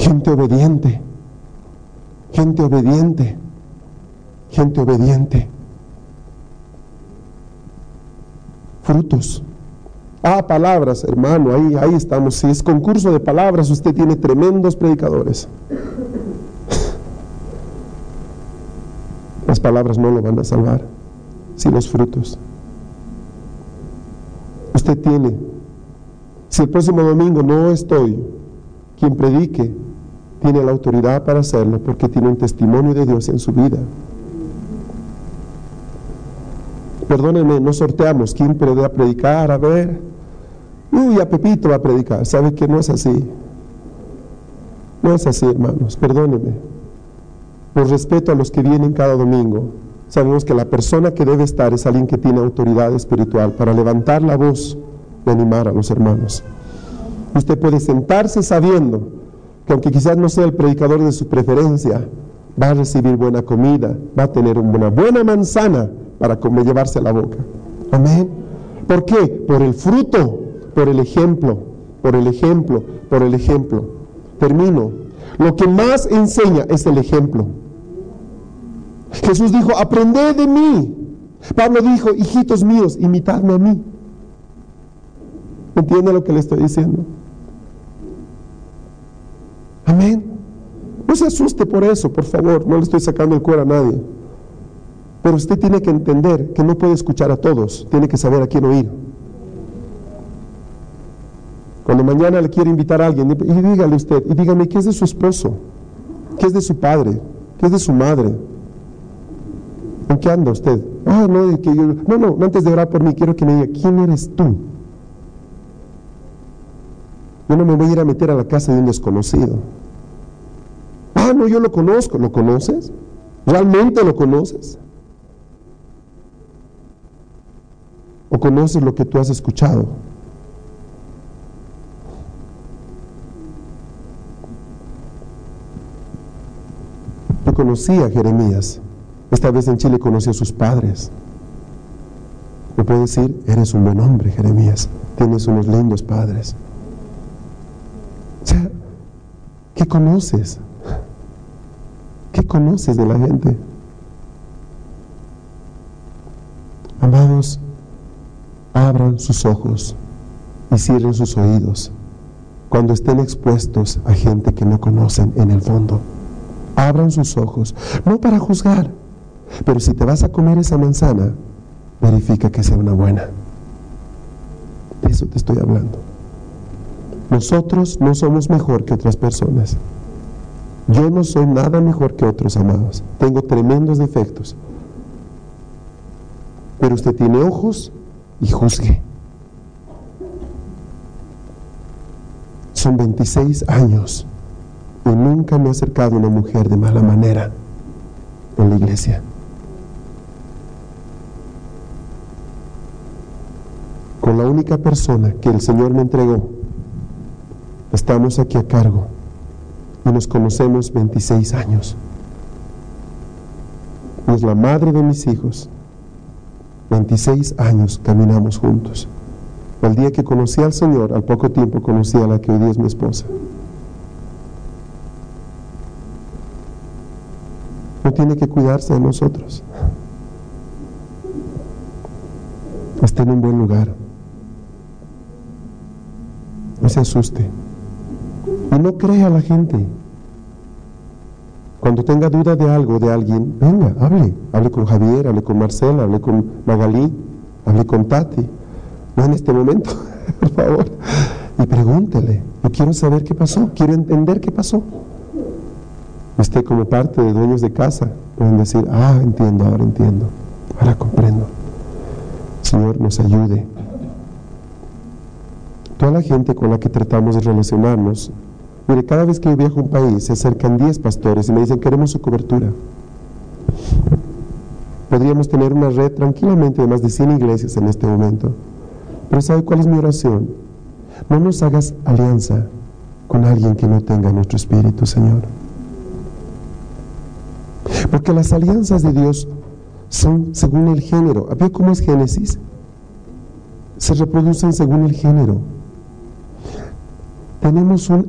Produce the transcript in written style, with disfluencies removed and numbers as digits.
Gente obediente, gente obediente, gente obediente. Frutos. Palabras, hermano, ahí estamos. Si es concurso de palabras, usted tiene tremendos predicadores. Las palabras no lo van a salvar, si los frutos. Usted tiene, si el próximo domingo no estoy, quien predique tiene la autoridad para hacerlo, porque tiene un testimonio de Dios en su vida. Perdónenme, no sorteamos quién va a predicar, a ver. A Pepito va a predicar. ¿Sabe que no es así? No es así, hermanos, perdónenme. Por respeto a los que vienen cada domingo, sabemos que la persona que debe estar es alguien que tiene autoridad espiritual para levantar la voz y animar a los hermanos. Usted puede sentarse sabiendo que aunque quizás no sea el predicador de su preferencia, va a recibir buena comida, va a tener una buena manzana para llevarse a la boca. Amén. ¿Por qué? Por el fruto, por el ejemplo, por el ejemplo, por el ejemplo. Termino. Lo que más enseña es el ejemplo. Jesús dijo, aprended de mí. Pablo dijo, hijitos míos, imitadme a mí. ¿Entiende lo que le estoy diciendo? Amén. No se asuste por eso, por favor, no le estoy sacando el cuero a nadie. Pero usted tiene que entender que no puede escuchar a todos, tiene que saber a quién oír. Cuando mañana le quiere invitar a alguien, y dígale usted, y dígame, ¿qué es de su esposo? ¿Qué es de su padre? ¿Qué es de su madre? ¿En qué anda usted? No, antes de orar por mí, quiero que me diga, ¿quién eres tú? Yo no me voy a ir a meter a la casa de un desconocido. No, yo lo conozco. ¿Lo conoces? ¿Realmente lo conoces? ¿O conoces lo que tú has escuchado? Yo conocí a Jeremías. Esta vez en Chile conocí a sus padres. Me puedo decir, eres un buen hombre, Jeremías. Tienes unos lindos padres. O sea, ¿qué conoces? ¿Qué conoces de la gente? Amados, abran sus ojos y cierren sus oídos cuando estén expuestos a gente que no conocen en el fondo. Abran sus ojos, no para juzgar, pero si te vas a comer esa manzana, verifica que sea una buena. De eso te estoy hablando. Nosotros no somos mejor que otras personas. Yo no soy nada mejor que otros, amados. Tengo tremendos defectos. Pero usted tiene ojos y juzgue. Son 26 años y nunca me he acercado a una mujer de mala manera en la iglesia. Con la única persona que el Señor me entregó, estamos aquí a cargo y nos conocemos 26 años. Es la madre de mis hijos. 26 años caminamos juntos. El día que conocí al Señor, al poco tiempo conocí a la que hoy día es mi esposa. No tiene que cuidarse de nosotros. Está en un buen lugar. No se asuste. Y no crea a la gente. Cuando tenga duda de algo, de alguien, venga, hable con Javier, hable con Marcela, hable con Magalí, hable con Tati. No en este momento, por favor. Y pregúntele, yo quiero saber qué pasó, quiero entender qué pasó. Usted como parte de dueños de casa pueden decir, entiendo, ahora comprendo. Señor, nos ayude. Toda la gente con la que tratamos de relacionarnos, mire, cada vez que yo viajo a un país se acercan 10 pastores y me dicen, queremos su cobertura. Podríamos tener una red tranquilamente de más de 100 iglesias en este momento. Pero ¿sabe cuál es mi oración? No nos hagas alianza con alguien que no tenga nuestro espíritu, Señor. Porque las alianzas de Dios son según el género. ¿Vio cómo es Génesis? Se reproducen según el género. Tenemos un